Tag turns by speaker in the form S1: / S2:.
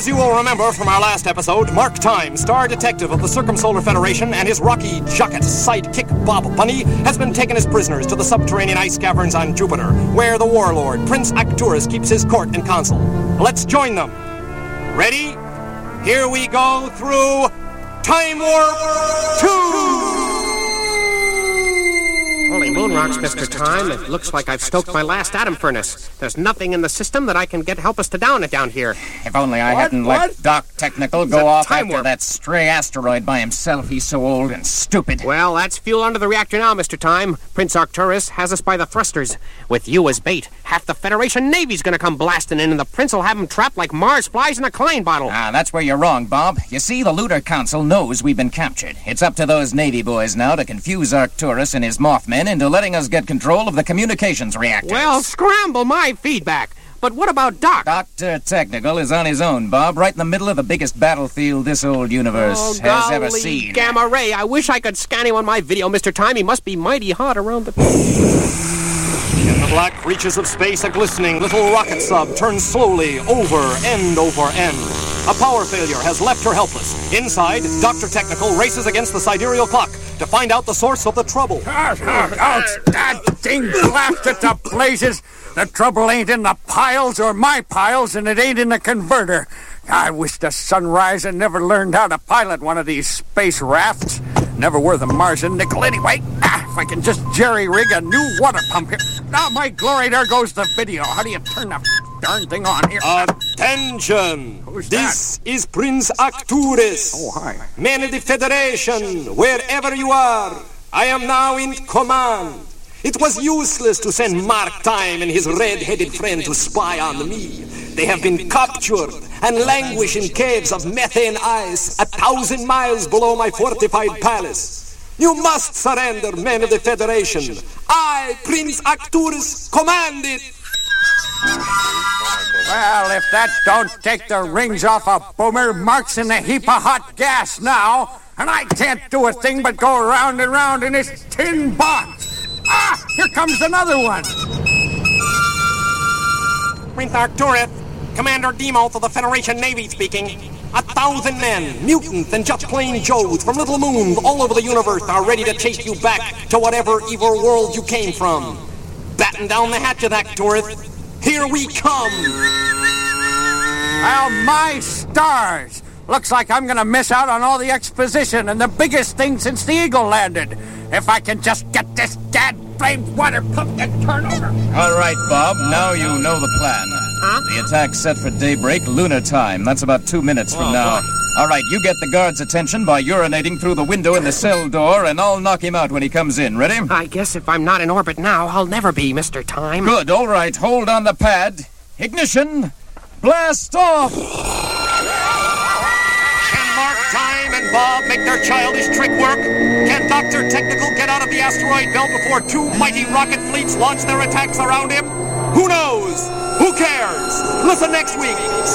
S1: As you will remember from our last episode, Mark Time, star detective of the Circumsolar Federation, and his rocky jocket sidekick Bob Bunny has been taken as prisoners to the subterranean ice caverns on Jupiter, where the warlord, Prince Arcturus, keeps his court and council. Let's join them. Ready? Here we go through Time Warp 2!
S2: Holy moon rocks, Mr. Time. It looks like I've stoked my last atom furnace. There's nothing in the system that I can help us to down it down here.
S3: If only I hadn't let Doc Technical go off after
S2: warp.
S3: that stray asteroid by himself. He's so old and stupid.
S2: Well, that's fuel under the reactor now, Mr. Time. Prince Arcturus has us by the thrusters. With you as bait, half the Federation Navy's gonna come blasting in, and the Prince will have him trapped like Mars flies in a Klein bottle.
S3: That's where you're wrong, Bob. You see, the Lunar Council knows we've been captured. It's up to those Navy boys now to confuse Arcturus and his Mothmen into letting us get control of the communications reactors.
S2: Well, scramble my feedback. But what about Doc?
S3: Dr. Technical is on his own, Bob, right in the middle of the biggest battlefield this old universe has ever seen.
S2: Gamma Ray, I wish I could scan him on my video, Mr. Time. He must be mighty hot around the...
S1: In the black reaches of space, a glistening little rocket sub turns slowly over end. A power failure has left her helpless. Inside, Dr. Technical races against the sidereal clock to find out the source of the trouble.
S4: Ouch, that thing blasted to blazes. The trouble ain't in the piles or my piles, and it ain't in the converter. I wish the sunrise had never learned how to pilot one of these space rafts. Never were the Martian nickel anyway. If I can just jerry-rig a new water pump here. My glory, there goes the video. How do you turn the darn thing on here?
S1: Attention!
S4: Who's
S1: This is Prince Arcturus.
S4: Oh, hi.
S1: Men of the Federation, wherever you are, I am now in command. It was useless to send Mark Time and his red-headed friend to spy on me. They have been captured and languish in caves of methane ice 1,000 miles below my fortified palace. You must surrender, men of the Federation. I, Prince Arcturus, command it.
S4: Well, if that don't take the rings off a boomer, Mark's in a heap of hot gas now, and I can't do a thing but go round and round in this tin box. Here comes another one.
S1: Prince Arcturus, Commander Demoth of the Federation Navy speaking. 1,000 men, mutants, and just plain Joes from little moons all over the universe are ready to chase you back to whatever evil world you came from. Batten down the hatches, Arcturus. Here we come.
S4: Well, my stars. Looks like I'm gonna miss out on all the exposition and the biggest thing since the Eagle landed. If I can just get this gad-flamed water pump to turn over.
S3: All right, Bob, now you know the plan. The attack's set for daybreak, lunar time. That's about 2 minutes from now. All right, you get the guard's attention by urinating through the window in the cell door, and I'll knock him out when he comes in. Ready?
S2: I guess if I'm not in orbit now, I'll never be, Mr. Time.
S3: Good, all right. Hold on the pad. Ignition. Blast off!
S1: Can Mark Time and Bob make their childish trick work? Can Dr. Technical get out of the asteroid belt before two mighty rocket fleets launch their attacks around him? Who knows? Who cares? Listen next week.